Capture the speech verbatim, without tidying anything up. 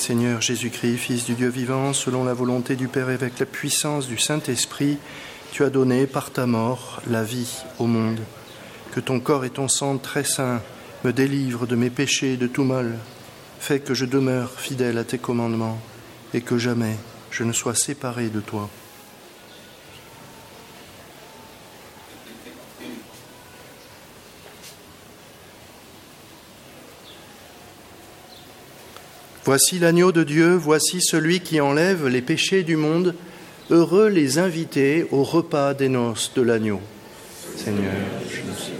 Seigneur Jésus-Christ, Fils du Dieu vivant, selon la volonté du Père et avec la puissance du Saint-Esprit, tu as donné par ta mort la vie au monde. Que ton corps et ton sang très saint me délivrent de mes péchés et de tout mal. Fais que je demeure fidèle à tes commandements et que jamais je ne sois séparé de toi. Voici l'agneau de Dieu, voici celui qui enlève les péchés du monde. Heureux les invités au repas des noces de l'agneau. Seigneur, je ne sais